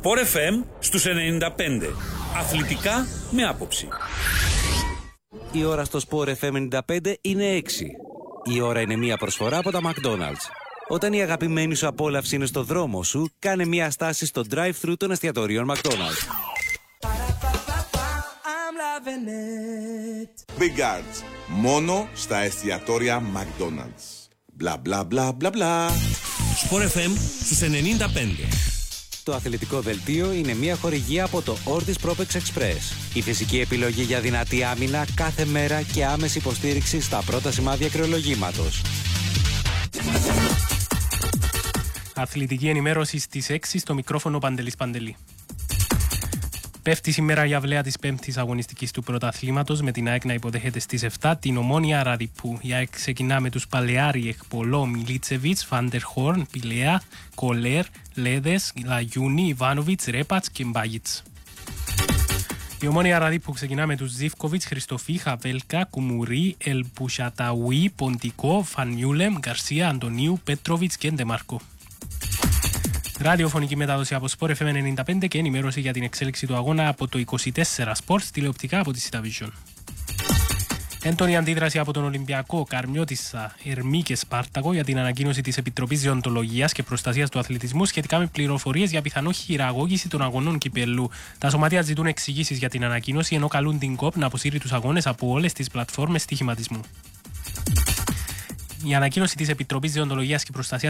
Sport FM στους 95. Αθλητικά με άποψη. Η ώρα στο Sport FM 95 είναι 6. Η ώρα είναι μια προσφορά από τα McDonald's. Όταν η αγαπημένη σου απόλαυση είναι στο δρόμο σου, κάνε μια στάση στο drive-thru των εστιατορίων McDonald's. Big Guards. Μόνο στα εστιατόρια McDonald's. Μπλα μπλα μπλα μπλα μπλα. Sport FM στους 95. Το αθλητικό δελτίο είναι μια χορηγία από το Ortis Propex Express. Η φυσική επιλογή για δυνατή άμυνα κάθε μέρα και άμεση υποστήριξη στα πρώτα σημάδια κρεολογήματος. Αθλητική ενημέρωση στις 6 στο μικρόφωνο Παντελής Παντελή. Πέφτει σήμερα η αυλαία της 5ης αγωνιστικής του πρωταθλήματος με την ΑΕΚ να υποδέχεται στις 7 την Ομόνοια Ραδιπού. Η ΑΕΚ ξεκινά με τους Παλαιάρι, Εκπολό, Μιλίτσεβιτς, Φάντερ Χόρν, Πιλέα, Κολέρ, Λέδες, Λαγιούνι, Ιβάνοβιτς, Ρέπατς και Μπάγιτς. Η Ομόνοια Ραδιπού ξεκινά με τους Ζίβκοβιτς, Χριστοφή, Χαβέλκα, Κουμουρί, Ελπουσιαταουί, Ποντικό, Φανιούλεμ, Γκαρσία, Αντωνίου, Πέτροβιτς και Ντεμάρκο. Ραδιοφωνική μετάδοση από Sport FM 95 και ενημέρωση για την εξέλιξη του αγώνα από το 24 Sports, τηλεοπτικά από τη Cityvision. Έντονη αντίδραση από τον Ολυμπιακό, Καρμιώτισσα, Ερμή και Σπάρτακο για την ανακοίνωση της Επιτροπής Δεοντολογίας και Προστασίας του Αθλητισμού σχετικά με πληροφορίες για πιθανό χειραγώγηση των αγωνών κυπελλού. Τα σωματεία ζητούν εξηγήσεις για την ανακοίνωση, ενώ καλούν την ΚΟΠ να αποσύρει τους αγώνες από όλες τις πλατφόρμες στοιχηματισμού. Η ανακοίνωση της Επιτροπής Δεοντολογίας και Προστασίας